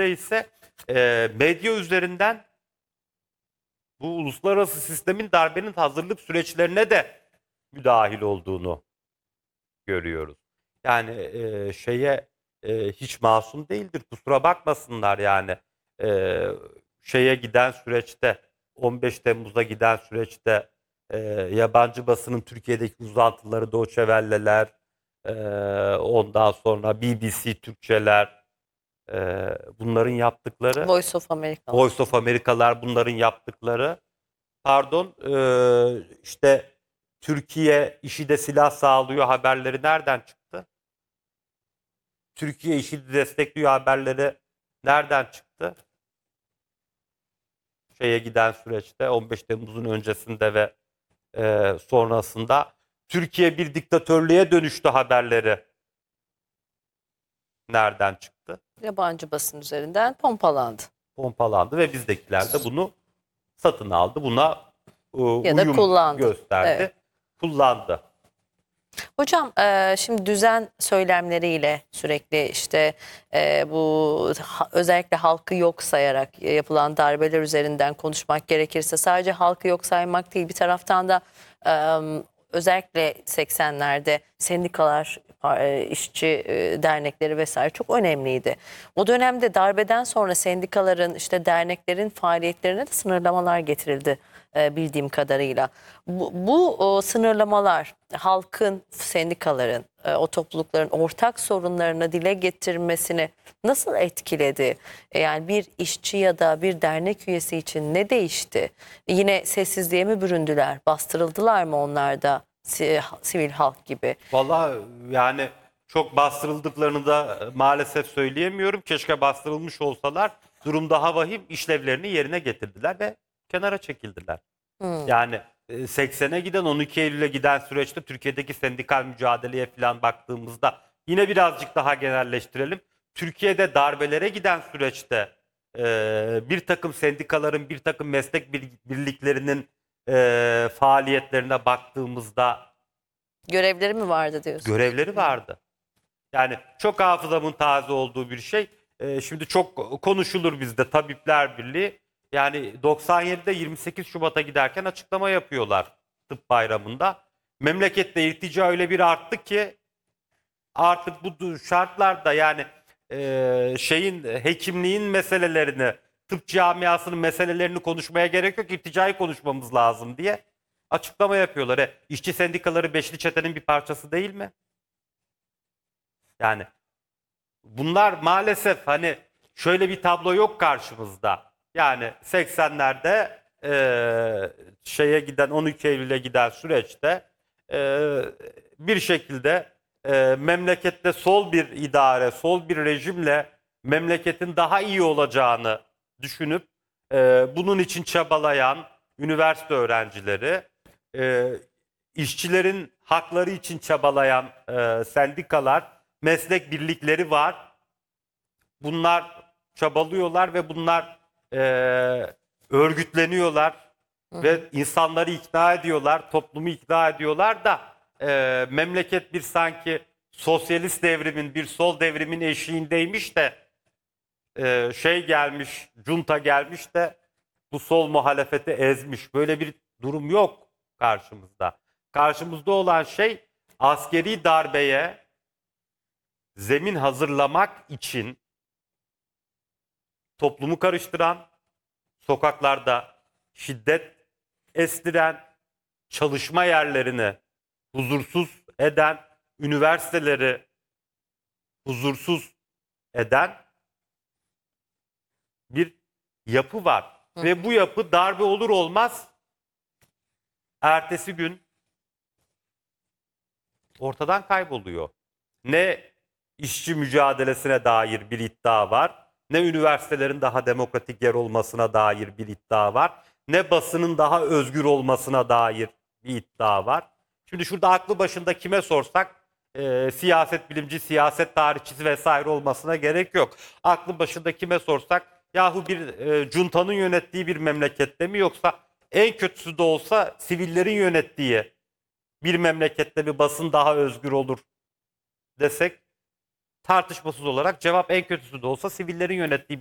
İkincide ise medya üzerinden bu uluslararası sistemin darbenin hazırlık süreçlerine de müdahil olduğunu görüyoruz. Yani hiç masum değildir. Kusura bakmasınlar yani. Şeye giden süreçte 15 Temmuz'a giden süreçte yabancı basının Türkiye'deki uzantıları Deutsche Welle'ler, ondan sonra BBC Türkçeler, bunların yaptıkları, Voice of America. Voice of America'lar bunların yaptıkları, pardon, işte Türkiye IŞİD'e silah sağlıyor haberleri nereden çıktı? Türkiye IŞİD'i destekliyor haberleri nereden çıktı? Şeye giden süreçte 15 Temmuz'un öncesinde ve sonrasında Türkiye bir diktatörlüğe dönüştü haberleri nereden çıktı? Yabancı basın üzerinden pompalandı. Pompalandı ve bizdekiler de bunu satın aldı. Buna Ya da uyum kullandı. gösterdi, Evet. kullandı. Hocam şimdi düzen söylemleriyle sürekli işte bu özellikle halkı yok sayarak yapılan darbeler üzerinden konuşmak gerekirse sadece halkı yok saymak değil, bir taraftan da özellikle 80'lerde sendikalar, işçi dernekleri vesaire çok önemliydi. O dönemde darbeden sonra sendikaların, işte derneklerin faaliyetlerine de sınırlamalar getirildi bildiğim kadarıyla. Bu sınırlamalar halkın, sendikaların, o toplulukların ortak sorunlarını dile getirmesini nasıl etkiledi? Yani bir işçi ya da bir dernek üyesi için ne değişti? Yine sessizliğe mi büründüler? Bastırıldılar mı onlar da sivil halk gibi? Vallahi yani çok bastırıldıklarını da maalesef söyleyemiyorum. Keşke bastırılmış olsalar, durum daha vahim, işlevlerini yerine getirdiler ve kenara çekildiler. Yani 80'e giden 12 Eylül'e giden süreçte Türkiye'deki sendikal mücadeleye falan baktığımızda yine birazcık daha genelleştirelim. Türkiye'de darbelere giden süreçte bir takım sendikaların, bir takım meslek birliklerinin faaliyetlerine baktığımızda Görevleri mi vardı diyorsunuz? görevleri vardı. Yani çok hafızamın taze olduğu bir şey. Şimdi çok konuşulur bizde Tabipler Birliği. Yani 97'de 28 Şubat'a giderken açıklama yapıyorlar tıp bayramında. Memlekette irtica öyle bir arttı ki artık bu şartlarda yani hekimliğin meselelerini, tıp camiasının meselelerini konuşmaya gerek yok. İrticayı konuşmamız lazım diye açıklama yapıyorlar. İşçi sendikaları Beşli Çete'nin bir parçası değil mi? Yani bunlar maalesef hani şöyle bir tablo yok karşımızda. Yani 80'lerde şeye giden 12 Eylül'e giden süreçte bir şekilde memlekette sol bir idare, sol bir rejimle memleketin daha iyi olacağını düşünüp bunun için çabalayan üniversite öğrencileri, işçilerin hakları için çabalayan sendikalar, meslek birlikleri var. Bunlar çabalıyorlar ve bunlar örgütleniyorlar ve insanları ikna ediyorlar, toplumu ikna ediyorlar da memleket bir sanki sosyalist devrimin, bir sol devrimin eşiğindeymiş de gelmiş, junta gelmiş de bu sol muhalefeti ezmiş. Böyle bir durum yok karşımızda. Karşımızda olan şey askeri darbeye zemin hazırlamak için toplumu karıştıran, sokaklarda şiddet estiren, çalışma yerlerini huzursuz eden, üniversiteleri huzursuz eden bir yapı var. Ve bu yapı darbe olur olmaz ertesi gün ortadan kayboluyor. Ne işçi mücadelesine dair bir iddia var, ne üniversitelerin daha demokratik yer olmasına dair bir iddia var, ne basının daha özgür olmasına dair bir iddia var. Şimdi şurada aklı başında kime sorsak siyaset bilimci, siyaset tarihçisi vesaire olmasına gerek yok. Aklı başında kime sorsak yahu bir cuntanın yönettiği bir memlekette mi, yoksa en kötüsü de olsa sivillerin yönettiği bir memlekette bir basın daha özgür olur desek tartışmasız olarak cevap en kötüsü de olsa sivillerin yönettiği